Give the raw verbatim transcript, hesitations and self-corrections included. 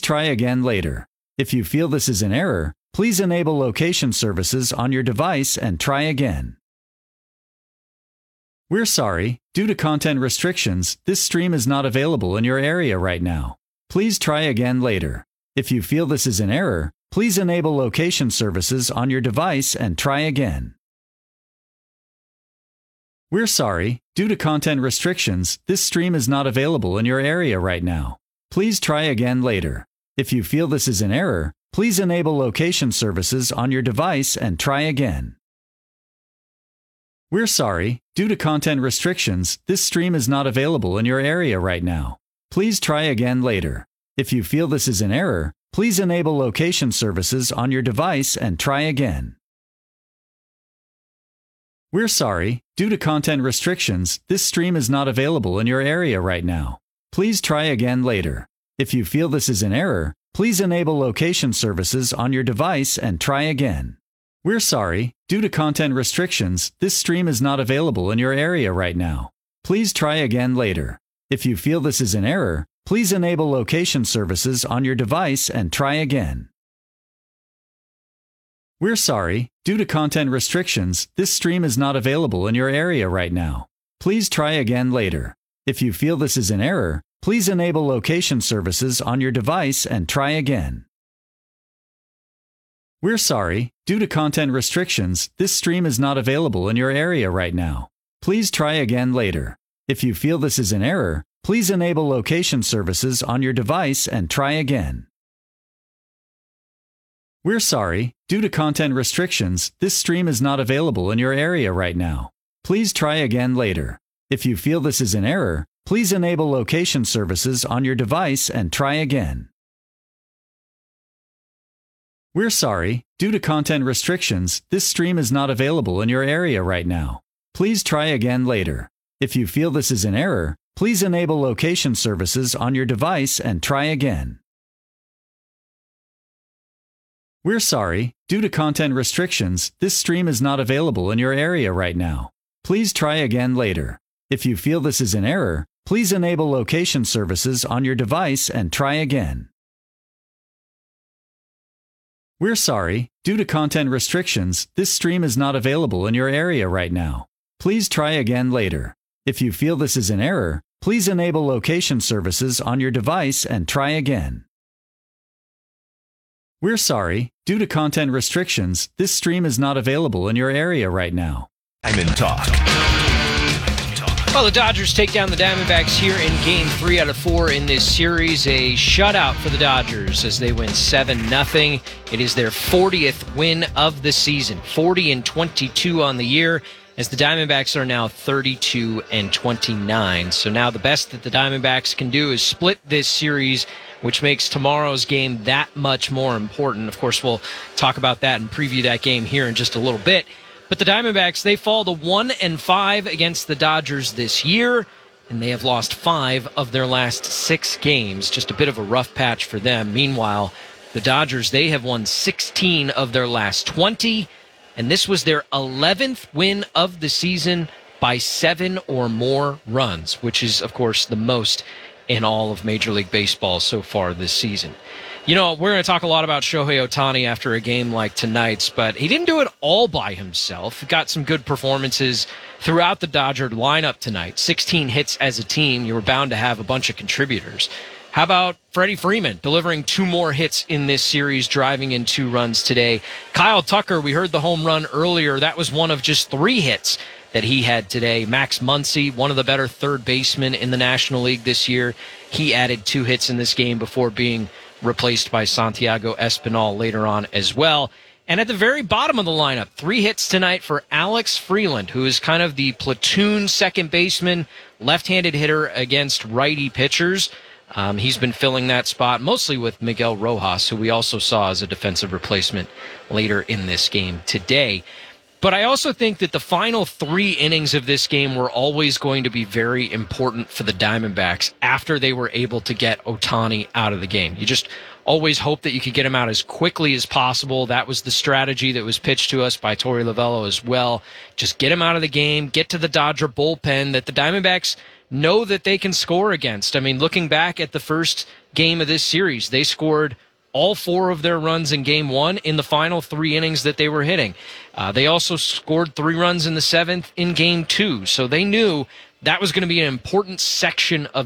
try again later. If you feel this is an error, please enable location services on your device and try again. We're sorry, due to content restrictions, this stream is not available in your area right now. Please try again later. If you feel this is an error, please enable location services on your device and try again. We're sorry, due to content restrictions, this stream is not available in your area right now. Please try again later. If you feel this is an error, please enable location services on your device and try again. We're sorry, due to content restrictions, this stream is not available in your area right now. Please try again later. If you feel this is an error, please enable location services on your device and try again. We're sorry, due to content restrictions, this stream is not available in your area right now. Please try again later. If you feel this is an error, please enable location services on your device and try again. We're sorry, due to content restrictions, this stream is not available in your area right now. Please try again later. If you feel this is an error, please enable location services on your device and try again. We're sorry, due to content restrictions, this stream is not available in your area right now. Please try again later. If you feel this is an error, please enable location services on your device and try again. We're sorry, due to content restrictions, this stream is not available in your area right now. Please try again later. If you feel this is an error, please enable location services on your device and try again. We're sorry, due to content restrictions, this stream is not available in your area right now. Please try again later. If you feel this is an error, please enable location services on your device and try again. We're sorry, due to content restrictions, this stream is not available in your area right now. Please try again later. If you feel this is an error, please enable location services on your device and try again. We're sorry, due to content restrictions, this stream is not available in your area right now. Please try again later. If you feel this is an error, please enable location services on your device and try again. We're sorry, due to content restrictions, this stream is not available in your area right now. Please try again later. If you feel this is an error, please enable location services on your device and try again. We're sorry, due to content restrictions, this stream is not available in your area right now. Diamond Talk. Well, the Dodgers take down the Diamondbacks here in Game three out of four in this series. A shutout for the Dodgers as they win seven nothing. It is their fortieth win of the season, forty and twenty-two on the year, as the Diamondbacks are now thirty-two and twenty-nine. So now the best that the Diamondbacks can do is split this series, which makes tomorrow's game that much more important. Of course, we'll talk about that and preview that game here in just a little bit. But the Diamondbacks, they fall to one and five against the Dodgers this year, and they have lost five of their last six games. Just a bit of a rough patch for them. Meanwhile, the Dodgers, they have won sixteen of their last twenty, and this was their eleventh win of the season by seven or more runs, which is, of course, the most in all of Major League Baseball so far this season. You know, we're going to talk a lot about Shohei Ohtani after a game like tonight's, but he didn't do it all by himself. He got some good performances throughout the Dodger lineup tonight. sixteen hits as a team. You were bound to have a bunch of contributors. How about Freddie Freeman delivering two more hits in this series, driving in two runs today? Kyle Tucker, we heard the home run earlier. That was one of just three hits that he had today. Max Muncy, one of the better third basemen in the National League this year. He added two hits in this game before being replaced by Santiago Espinal later on as well. And at the very bottom of the lineup, three hits tonight for Alex Freeland, who is kind of the platoon second baseman, left-handed hitter against righty pitchers. Um, he's been filling that spot mostly with Miguel Rojas, who we also saw as a defensive replacement later in this game today. But I also think that the final three innings of this game were always going to be very important for the Diamondbacks after they were able to get Ohtani out of the game. You just always hope that you could get him out as quickly as possible. That was the strategy that was pitched to us by Torey Lovullo as well. Just get him out of the game, get to the Dodger bullpen that the Diamondbacks know that they can score against. I mean, looking back at the first game of this series. They scored all four of their runs in game one in the final three innings that they were hitting. Uh, they also scored three runs in the seventh in game two. So they knew that was going to be an important section of